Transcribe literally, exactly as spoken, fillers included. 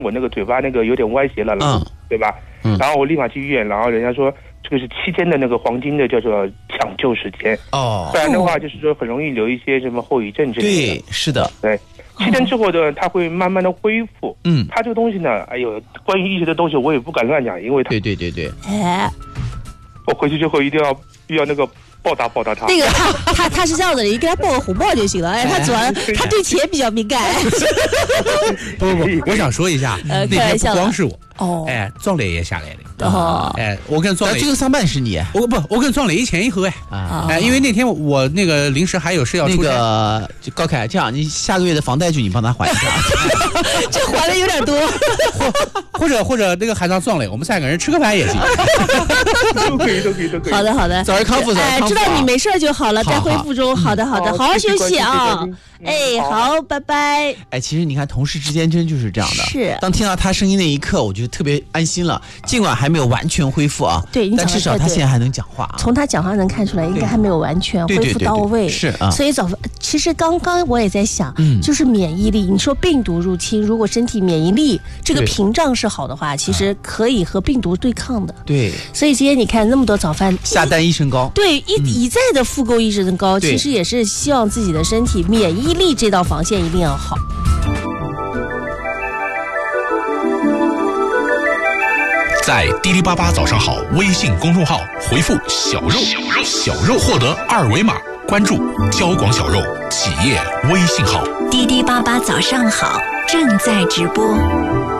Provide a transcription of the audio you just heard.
我那个嘴巴那个有点歪斜了，嗯，对吧？嗯，然后我立马去医院，然后人家说这个是七天的那个黄金的叫做抢救时间哦，不然的话就是说很容易留一些什么后遗症之类的。 对，是的， 对。七天之后呢，它会慢慢的恢复。嗯，它这个东西呢，哎呦，关于医学的东西我也不敢乱讲，因为它对对对对， 哎， 我回去之后一定要要那个报答报答他。 那个他他他是这样的，你给他报个红包就行了。哎，他主要他对钱比较敏感。 不不不，我想说一下， 呃， 那天不光是我， 哦， 哎，壮磊也下来了。 哦， 哎，我跟壮磊这个上班是你， 我不，我跟壮磊一前一后哎，啊，哎，因为那天我那个临时还有事要出那个高凯，这样你下个月的房贷据你帮他还一下， 这还的有点多， 或者或者那个还让壮磊，我们三个人吃个饭也行， 都可以都可以都可以。 好的好的， 早日康复， 哎，知道你没事就好了，在恢复中。好的好的，好好休息啊。哎，好，拜拜。 哎，其实你看，同事之间真就是这样的。 是。 当听到他声音那一刻，我就特别安心了。尽管还没有完全恢复啊， 对， 但至少他现在还能讲话啊。 从他讲话能看出来，应该还没有完全恢复到位。 是啊。 所以早，其实刚刚我也在想，就是免疫力。你说病毒入侵，如果身体免疫力这个屏障是好的话，其实可以和病毒对抗的。 对。 所以今天你看那么多早饭， 下单益生膏。 对，一一再的复购益生膏，其实也是希望自己的身体免疫力这道防线一定要好。 在滴滴八八早上好微信公众号回复小肉小肉小肉，获得二维码关注交广小肉企业微信号。 滴滴八八早上好正在直播。